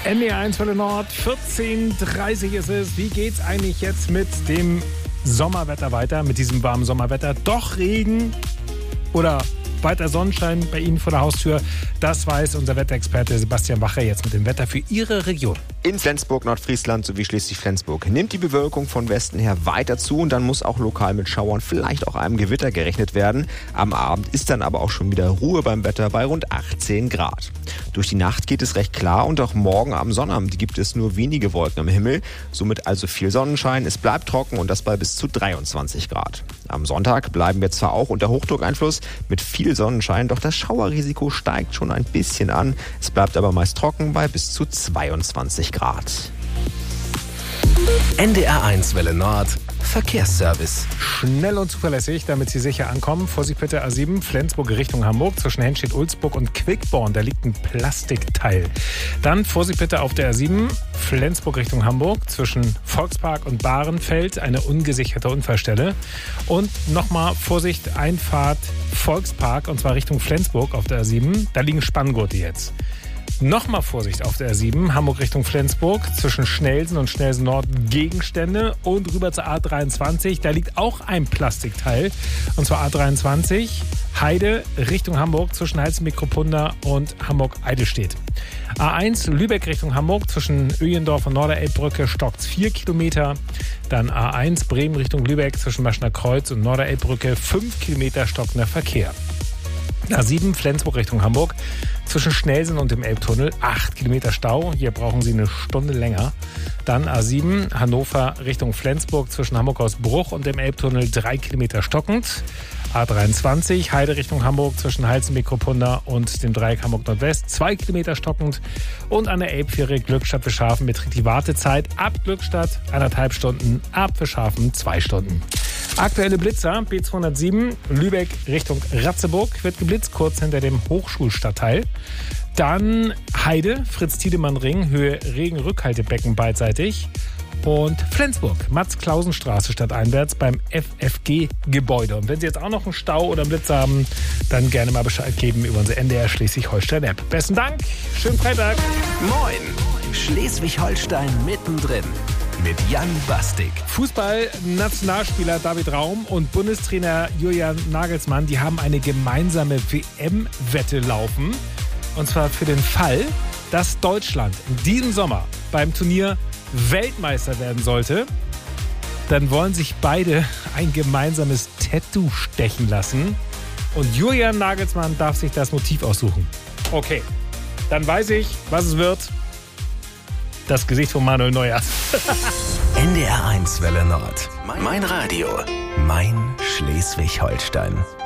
NDR1 Welle Nord, 14:30 ist es. Wie geht's eigentlich jetzt mit dem Sommerwetter weiter, mit diesem warmen Sommerwetter? Doch Regen oder weiter Sonnenschein bei Ihnen vor der Haustür? Das weiß unser Wetterexperte Sebastian Wacher jetzt mit dem Wetter für Ihre Region. In Flensburg, Nordfriesland sowie Schleswig-Flensburg nimmt die Bewölkung von Westen her weiter zu und dann muss auch lokal mit Schauern, vielleicht auch einem Gewitter gerechnet werden. Am Abend ist dann aber auch schon wieder Ruhe beim Wetter bei rund 18 Grad. Durch die Nacht geht es recht klar und auch morgen am Sonnabend gibt es nur wenige Wolken am Himmel. Somit also viel Sonnenschein, es bleibt trocken und das bei bis zu 23 Grad. Am Sonntag bleiben wir zwar auch unter Hochdruckeinfluss mit viel Sonnenschein, doch das Schauerrisiko steigt schon ein bisschen an. Es bleibt aber meist trocken bei bis zu 22 Grad. NDR1 Welle Nord Verkehrsservice. Schnell und zuverlässig, damit Sie sicher ankommen. Vorsicht bitte A7, Flensburg Richtung Hamburg, zwischen Henstedt-Ulzburg und Quickborn. Da liegt ein Plastikteil. Dann Vorsicht bitte auf der A7, Flensburg Richtung Hamburg, zwischen Volkspark und Bahrenfeld, eine ungesicherte Unfallstelle. Und nochmal Vorsicht, Einfahrt Volkspark, und zwar Richtung Flensburg auf der A7. Da liegen Spanngurte jetzt. Nochmal Vorsicht auf der A7, Hamburg Richtung Flensburg, zwischen Schnelsen und Schnelsen Nord Gegenstände und rüber zur A23. Da liegt auch ein Plastikteil, und zwar A23, Heide Richtung Hamburg, zwischen Heißen-Mikropunda und Hamburg-Eidelstedt. A1 Lübeck Richtung Hamburg, zwischen Öjendorf und Norderelbbrücke stockt's 4 Kilometer. Dann A1 Bremen Richtung Lübeck, zwischen Maschner Kreuz und Norderelbbrücke 5 Kilometer stockender Verkehr. A7 Flensburg Richtung Hamburg, zwischen Schnelsen und dem Elbtunnel 8 Kilometer Stau. Hier brauchen Sie eine Stunde länger. Dann A7 Hannover Richtung Flensburg, zwischen Hamburg-Hausbruch und dem Elbtunnel 3 Kilometer stockend. A23 Heide Richtung Hamburg, zwischen Heißen-Mikropunda und dem Dreieck Hamburg Nordwest 2 Kilometer stockend. Und an der Elbfähre Glückstadt Fischhafen beträgt die Wartezeit ab Glückstadt 1,5 Stunden, ab Fischhafen 2 Stunden. Aktuelle Blitzer, B207, Lübeck Richtung Ratzeburg wird geblitzt, kurz hinter dem Hochschulstadtteil. Dann Heide, Fritz-Tiedemann-Ring, Höhe Regen-Rückhaltebecken beidseitig. Und Flensburg, Max-Klausen-Straße stadteinwärts beim FFG-Gebäude. Und wenn Sie jetzt auch noch einen Stau oder einen Blitz haben, dann gerne mal Bescheid geben über unsere NDR Schleswig-Holstein-App. Besten Dank, schönen Freitag. Moin, Schleswig-Holstein mittendrin. Mit Jan Bastik. Fußball-Nationalspieler David Raum und Bundestrainer Julian Nagelsmann, die haben eine gemeinsame WM-Wette laufen. Und zwar für den Fall, dass Deutschland in diesem Sommer beim Turnier Weltmeister werden sollte. Dann wollen sich beide ein gemeinsames Tattoo stechen lassen. Und Julian Nagelsmann darf sich das Motiv aussuchen. Okay, dann weiß ich, was es wird. Das Gesicht von Manuel Neuer. NDR1 Welle Nord. Mein Radio. Mein Schleswig-Holstein.